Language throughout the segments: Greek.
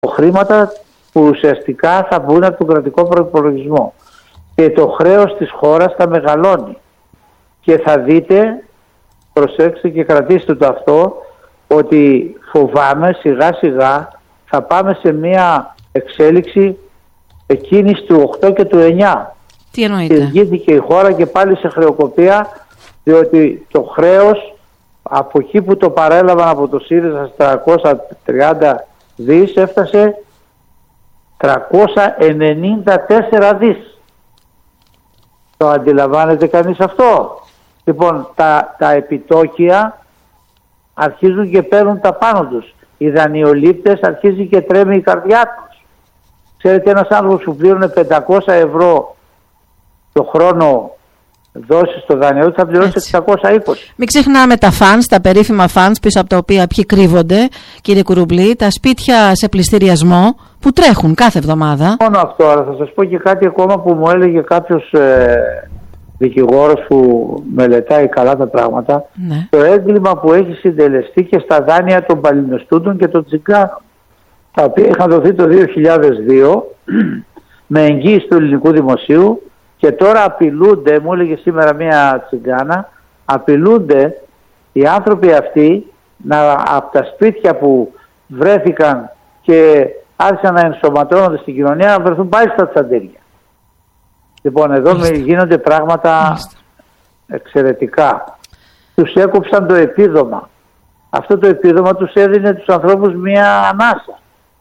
χρήματα που ουσιαστικά θα βγουν από τον κρατικό προϋπολογισμό. Και το χρέος της χώρας θα μεγαλώνει. Και θα δείτε, προσέξτε και κρατήστε το αυτό, ότι φοβάμαι σιγά σιγά θα πάμε σε μια εξέλιξη εκείνης του 8 και του 9. Τι εννοείτε? Βγήκε η χώρα και πάλι σε χρεοκοπία, διότι το χρέος από εκεί που το παρέλαβαν από το ΣΥΡΙΖΑ στα 330 δις έφτασε 394 δις. Το αντιλαμβάνεται κανείς αυτό? Λοιπόν, τα επιτόκια αρχίζουν και παίρνουν τα πάνω τους. Οι δανειολήπτες αρχίζει και τρέμει η καρδιά τους. Ξέρετε, ένας άνθρωπος που πλήρωνε 500 ευρώ το χρόνο δώσει στο δανειό θα πληρώσει 620. Μην ξεχνάμε τα φανς, τα περίφημα φανς πίσω από τα οποία ποιοι κρύβονται, κύριε Κουρουμπλή, τα σπίτια σε πληστηριασμό που τρέχουν κάθε εβδομάδα. Μόνο αυτό, αλλά θα σας πω και κάτι ακόμα που μου έλεγε κάποιος δικηγόρος που μελετάει καλά τα πράγματα. Ναι. Το έγκλημα που έχει συντελεστεί και στα δάνεια των παλινεστούντων και των τσιγκάνων, τα οποία είχαν δοθεί το 2002 με εγγύηση του ελληνικού δημοσίου. Και τώρα απειλούνται, μου έλεγε σήμερα μία τσιγκάνα, απειλούνται οι άνθρωποι αυτοί από τα σπίτια που βρέθηκαν και άρχισαν να ενσωματώνονται στην κοινωνία να βρεθούν πάλι στα τσαντέρια. Λοιπόν, εδώ γίνονται πράγματα εξαιρετικά. Τους έκοψαν το επίδομα. Αυτό το επίδομα τους έδινε τους ανθρώπους μία ανάσα.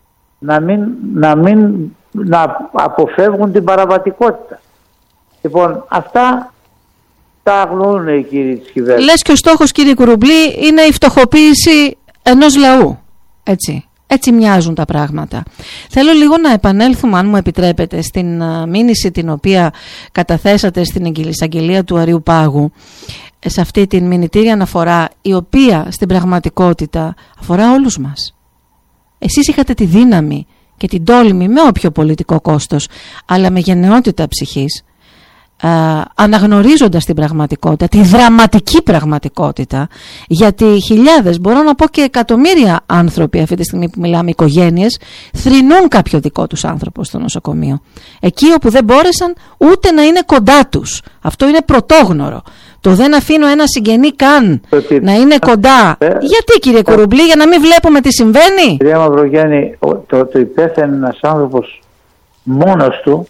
Να αποφεύγουν την παραβατικότητα. Λοιπόν, αυτά τα αγνοούν οι κύριοι της κυβέρνησης. Λες και ο στόχος, κύριε Κουρουμπλή, είναι η φτωχοποίηση ενός λαού. Έτσι μοιάζουν τα πράγματα. Θέλω λίγο να επανέλθουμε, αν μου επιτρέπετε, στην μήνυση την οποία καταθέσατε στην εισαγγελία του Αριουπάγου, σε αυτή την μηνυτήρια αναφορά, η οποία στην πραγματικότητα αφορά όλους μας. Εσείς είχατε τη δύναμη και την τόλμη, με όποιο πολιτικό κόστος, αλλά με γενναιότητα ψυχής, αναγνωρίζοντας την πραγματικότητα, τη δραματική πραγματικότητα, γιατί χιλιάδες, μπορώ να πω και εκατομμύρια άνθρωποι αυτή τη στιγμή που μιλάμε, οικογένειες, θρηνούν κάποιο δικό τους άνθρωπο στο νοσοκομείο, εκεί όπου δεν μπόρεσαν ούτε να είναι κοντά τους. Αυτό είναι πρωτόγνωρο. Το δεν αφήνω ένα συγγενή καν να είναι κοντά. Γιατί, κύριε Κουρουμπλή, για να μην βλέπουμε τι συμβαίνει? Κυρία Μαυρογιάννη, το υπέθανε ένας άνθρωπος μόνος του.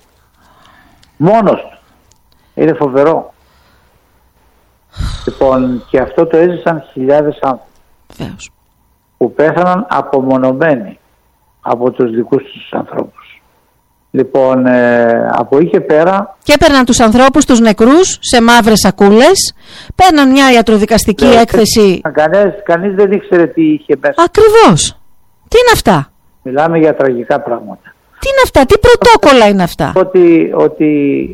Είναι φοβερό. Λοιπόν, και αυτό το έζησαν χιλιάδες άνθρωποι. Βεβαίως. Που πέθαναν απομονωμένοι από τους δικούς τους ανθρώπους. Λοιπόν, από εκεί και πέρα... Και έπαιρναν τους ανθρώπους, τους νεκρούς, σε μαύρες σακούλες, παίρναν μια ιατροδικαστική έκθεση. Κανείς δεν ήξερε τι είχε μέσα. Ακριβώς. Τι είναι αυτά? Μιλάμε για τραγικά πράγματα. Τι είναι αυτά, τι πρωτόκολλα είναι αυτά? Ότι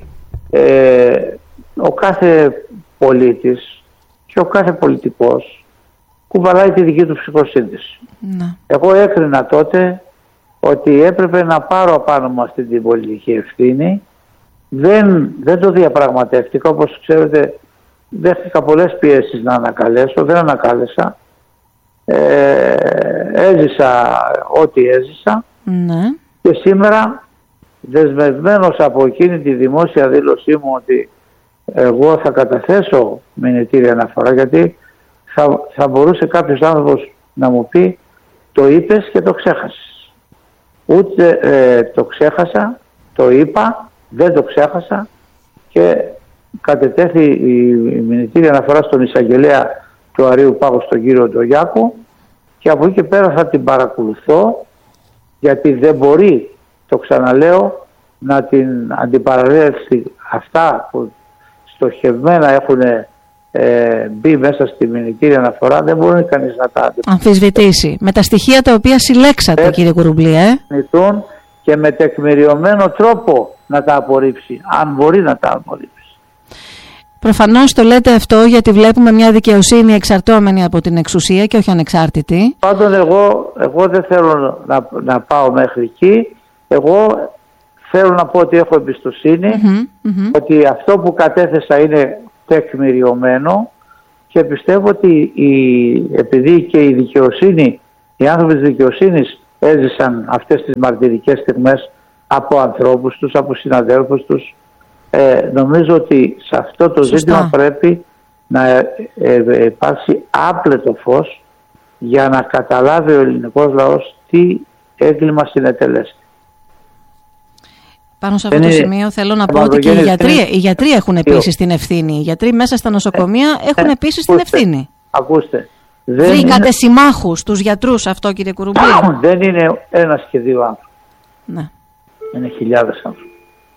ο κάθε πολίτης και ο κάθε πολιτικός κουβαλάει τη δική του ψυχοσύνθεση. Να. Εγώ έκρινα τότε ότι έπρεπε να πάρω απάνω μου αυτή την πολιτική ευθύνη. Δεν το διαπραγματεύτηκα, όπως ξέρετε δέχτηκα πολλές πιέσεις να ανακαλέσω, δεν ανακάλεσα. Έζησα ό,τι έζησα. Ναι. Και σήμερα, δεσμευμένος από εκείνη τη δημόσια δήλωσή μου ότι εγώ θα καταθέσω μηνυτήρια αναφορά, γιατί θα μπορούσε κάποιος άνθρωπος να μου πει το είπες και το ξέχασες. Ούτε το ξέχασα, το είπα, δεν το ξέχασα και κατετέθη η μηνυτήρια αναφορά στον εισαγγελέα του Αριουπάγου, στον κύριο Ντογιάκο, και από εκεί και πέρα θα την παρακολουθώ, γιατί δεν μπορεί, το ξαναλέω, να την αντιπαραλέξει αυτά που στοχευμένα έχουν μπει μέσα στη μηνυτήρια αναφορά, δεν μπορεί κανείς να τα αμφισβητήσει. Με τα στοιχεία τα οποία συλλέξατε, κύριε Κουρουμπλή, και με τεκμηριωμένο τρόπο να τα απορρίψει, αν μπορεί να τα απορρίψει. Προφανώς το λέτε αυτό γιατί βλέπουμε μια δικαιοσύνη εξαρτώμενη από την εξουσία και όχι ανεξάρτητη. Πάντως εγώ δεν θέλω να πάω μέχρι εκεί. Εγώ θέλω να πω ότι έχω εμπιστοσύνη, ότι αυτό που κατέθεσα είναι τεκμηριωμένο, και πιστεύω ότι επειδή και η δικαιοσύνη, οι άνθρωποι της δικαιοσύνης έζησαν αυτές τις μαρτυρικές στιγμές από ανθρώπους τους, από συναδέλφους τους. Νομίζω ότι σε αυτό το ζήτημα πρέπει να υπάρξει άπλετο φως για να καταλάβει ο ελληνικός λαός τι έγκλημα συνετελέστη. Πάνω σε αυτό το σημείο θέλω να πω ότι και οι γιατροί έχουν επίσης την ευθύνη. Οι γιατροί μέσα στα νοσοκομεία έχουν επίσης την ευθύνη. Ακούστε. Βρήκατε συμμάχους τους γιατρούς αυτό, κύριε Κουρουμπλή? Δεν είναι ένας και δύο άνθρωποι. Ναι. Είναι χιλιάδες άνθρωποι.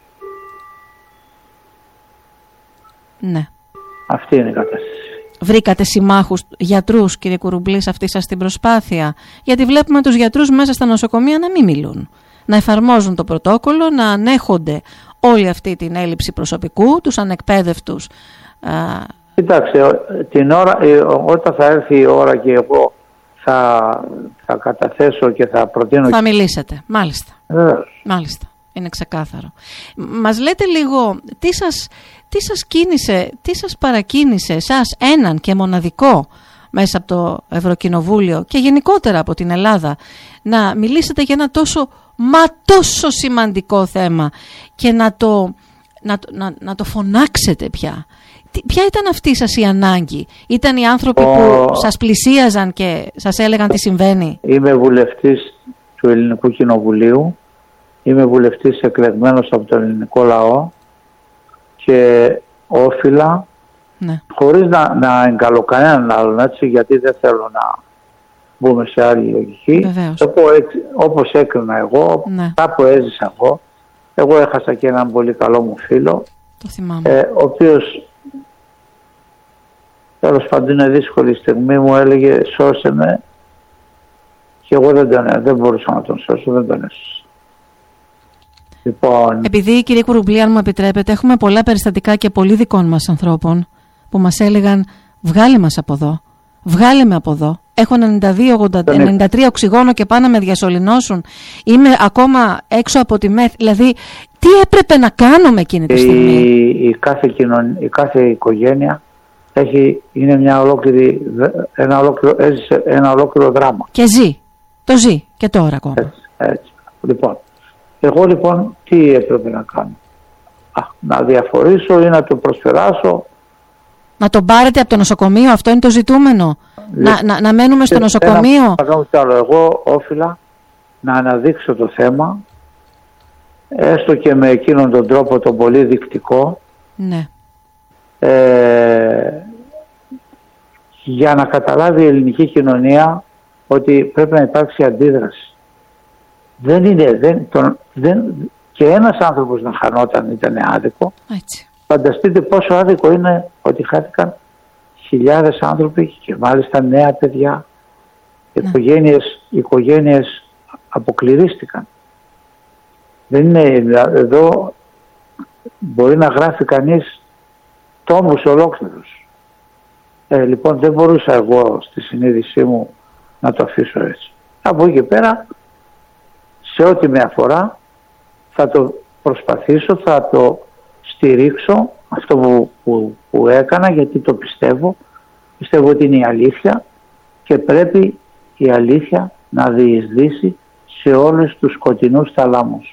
Ναι. Αυτή είναι η κατάσταση. Βρήκατε συμμάχους γιατρούς, κύριε Κουρουμπλή, σε αυτή σας την προσπάθεια? Γιατί βλέπουμε τους γιατρούς μέσα στα νοσοκομεία να μην μιλούν, να εφαρμόζουν το πρωτόκολλο, να ανέχονται όλη αυτή την έλλειψη προσωπικού, τους ανεκπαίδευτους. Κοιτάξτε, όταν θα έρθει η ώρα και εγώ θα καταθέσω και θα προτείνω... Θα μιλήσετε, μάλιστα. Μάλιστα, είναι ξεκάθαρο. Μας λέτε λίγο, τι σας κίνησε, τι σας παρακίνησε εσάς έναν και μοναδικό μέσα από το Ευρωκοινοβούλιο και γενικότερα από την Ελλάδα να μιλήσετε για ένα τόσο σημαντικό θέμα και να το φωνάξετε πια? Ποια ήταν αυτή σας η ανάγκη? Ήταν οι άνθρωποι που σας πλησίαζαν και σας έλεγαν τι συμβαίνει? Είμαι βουλευτής του Ελληνικού Κοινοβουλίου, είμαι βουλευτής εκλεγμένος από τον ελληνικό λαό και όφιλα, ναι, χωρίς να εγκαλώ κανέναν άλλον, έτσι, γιατί δεν θέλω να μπούμε σε άλλη λογική. Όπως έκρινα εγώ, ναι, κάπου έζησα εγώ. Εγώ έχασα και έναν πολύ καλό μου φίλο, το θυμάμαι, ο οποίος τέλος πάντων είναι δύσκολη στιγμή, μου έλεγε σώσε με, και εγώ δεν μπορούσα να τον σώσω, δεν τον έσωσα. Λοιπόν, επειδή, κύριε Κουρουμπλή, αν μου επιτρέπετε, έχουμε πολλά περιστατικά και πολύ δικών μας ανθρώπων που μας έλεγαν βγάλε μας από εδώ, βγάλε με από εδώ, έχω 93 οξυγόνο και πάνε να με διασωληνώσουν, είμαι ακόμα έξω από τη ΜΕΘ. Δηλαδή, τι έπρεπε να κάνουμε εκείνη τη στιγμή? Η κάθε οικογένεια είναι ένα ολόκληρο δράμα. Και το ζει και τώρα ακόμα. Έτσι. Λοιπόν, εγώ λοιπόν τι έπρεπε να κάνω? Να διαφορήσω ή να το προσπεράσω? Να τον πάρετε από το νοσοκομείο, αυτό είναι το ζητούμενο? Να μένουμε στο νοσοκομείο? Εγώ όφιλα να αναδείξω το θέμα, έστω και με εκείνον τον τρόπο τον πολύ δεικτικό, ναι, για να καταλάβει η ελληνική κοινωνία ότι πρέπει να υπάρξει αντίδραση. Και ένας άνθρωπος να χανόταν ήταν άδικο. Έτσι. Φανταστείτε πόσο άδικο είναι ότι χάθηκαν χιλιάδες άνθρωποι και μάλιστα νέα παιδιά. Ναι. Οικογένειες αποκλειστήκαν. Δεν είναι, εδώ μπορεί να γράφει κανείς τόμους ολόκληρους. Λοιπόν, δεν μπορούσα εγώ στη συνείδησή μου να το αφήσω έτσι. Από εκεί και πέρα, σε ό,τι με αφορά, θα το προσπαθήσω, θα το στηρίξω αυτό που έκανα, γιατί το πιστεύω. Πιστεύω ότι είναι η αλήθεια και πρέπει η αλήθεια να διεισδύσει σε όλους τους σκοτεινούς θαλάμους.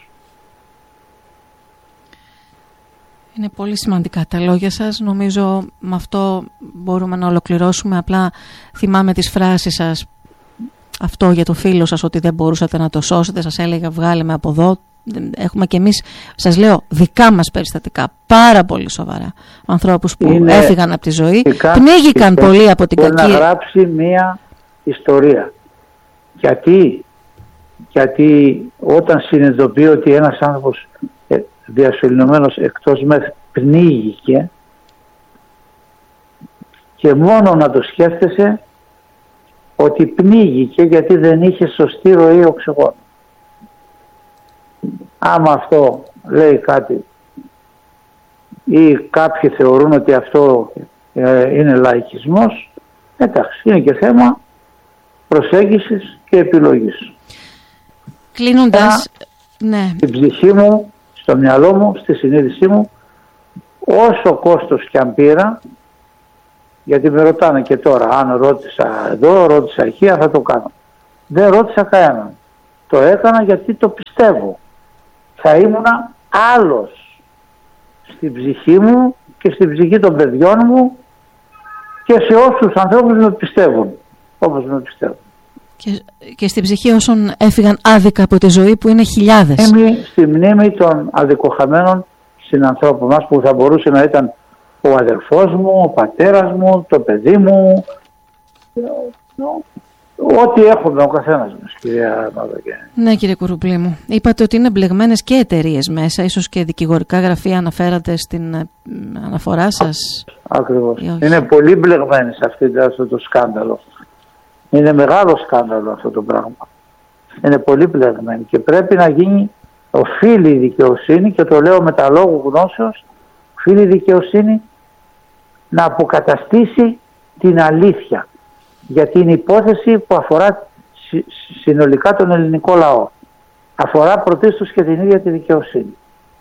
Είναι πολύ σημαντικά τα λόγια σας. Νομίζω με αυτό μπορούμε να ολοκληρώσουμε. Απλά θυμάμαι τις φράσεις σας, αυτό για το φίλο σας, ότι δεν μπορούσατε να το σώσετε, σας έλεγα βγάλε με από εδώ. Έχουμε κι εμείς, σας λέω, δικά μας περιστατικά, πάρα πολύ σοβαρά. Ανθρώπους που έφυγαν από τη ζωή, πνίγηκαν πολύ από την κακία. Να γράψει μία ιστορία. Γιατί όταν συνειδητοποιεί ότι ένας άνθρωπος διασωληνωμένος εκτός ΜΕΘ πνίγηκε, και μόνο να το σκέφτεσαι ότι πνίγηκε γιατί δεν είχε σωστή ροή οξυγόνου. Άμα αυτό λέει κάτι ή κάποιοι θεωρούν ότι αυτό είναι λαϊκισμός, εντάξει, είναι και θέμα προσέγγισης και επιλογής. Κλείνοντας, ναι, στην ψυχή μου, στο μυαλό μου, στη συνείδησή μου, όσο κόστος και αν πήρα, γιατί με ρωτάνε και τώρα, αν ρώτησα εδώ, ρώτησα εκεί, θα το κάνω. Δεν ρώτησα κανέναν. Το έκανα γιατί το πιστεύω. Θα ήμουνα άλλος στην ψυχή μου και στην ψυχή των παιδιών μου και σε όσους ανθρώπους με πιστεύουν, όπως με πιστεύουν. Και στην ψυχή όσων έφυγαν άδικα από τη ζωή, που είναι χιλιάδες. Στη μνήμη των αδικοχαμένων συνανθρώπων μας, που θα μπορούσε να ήταν ο αδερφός μου, ο πατέρας μου, το παιδί μου, ό,τι έχουμε ο καθένας μας, κυρία Μαυρογέννη. Ναι, κύριε Κουρουμπλή μου. Είπατε ότι είναι μπλεγμένες και εταιρείες μέσα, ίσως και δικηγορικά γραφεία αναφέρατε στην αναφορά σας. Ακριβώς. Είναι πολύ μπλεγμένες αυτό το σκάνδαλο. Είναι μεγάλο σκάνδαλο αυτό το πράγμα. Είναι πολύ μπλεγμένοι και πρέπει να γίνει, οφείλει η δικαιοσύνη, και το λέω με τα λόγου γνώσεως, οφείλει η δικαιοσύνη να αποκαταστήσει την αλήθεια για την υπόθεση που αφορά συνολικά τον ελληνικό λαό. Αφορά πρωτίστως και την ίδια τη δικαιοσύνη.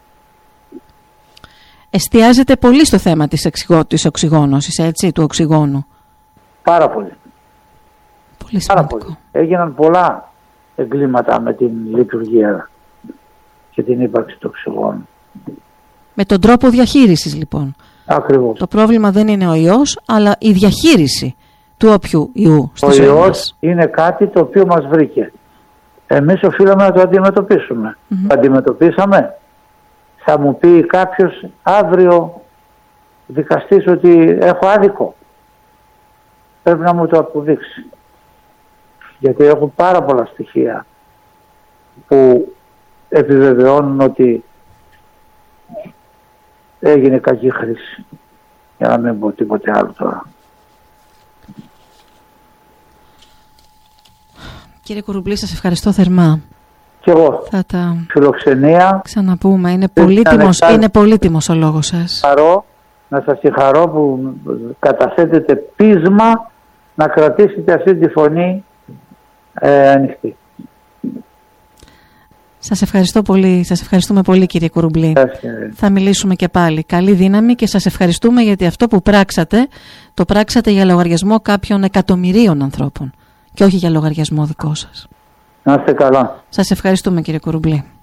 Εστιάζεται πολύ στο θέμα της οξυγόνωσης, έτσι, του οξυγόνου. Πάρα πολύ. Πολύ σημαντικό. Πάρα πολύ. Έγιναν πολλά εγκλήματα με την λειτουργία και την ύπαρξη του οξυγόνου. Με τον τρόπο διαχείρισης, λοιπόν. Ακριβώς. Το πρόβλημα δεν είναι ο ιός, αλλά η διαχείριση του όποιου ιού στη ζωή μας. Ο ιός είναι κάτι το οποίο μας βρήκε. Εμείς οφείλαμε να το αντιμετωπίσουμε. Το αντιμετωπίσαμε. Θα μου πει κάποιος αύριο δικαστής ότι έχω άδικο. Πρέπει να μου το αποδείξει. Γιατί έχω πάρα πολλά στοιχεία που επιβεβαιώνουν ότι έγινε κακή χρήση. Για να μην πω τίποτε άλλο τώρα. Κύριε Κουρουμπλή, σας ευχαριστώ θερμά. Και εγώ. Θα τα φιλοξενία. Ξαναπούμε. Είναι πολύτιμος ο λόγος σας. Να σας συγχαρώ που καταθέτετε πείσμα να κρατήσετε αυτή τη φωνή ανοιχτή. Σας ευχαριστώ πολύ. Σας ευχαριστούμε πολύ, κύριε Κουρουμπλή. Θα μιλήσουμε και πάλι. Καλή δύναμη και σας ευχαριστούμε γιατί αυτό που πράξατε, το πράξατε για λογαριασμό κάποιων εκατομμυρίων ανθρώπων και όχι για λογαριασμό δικό σας. Να είστε καλά. Σας ευχαριστούμε, κύριε Κουρουμπλή.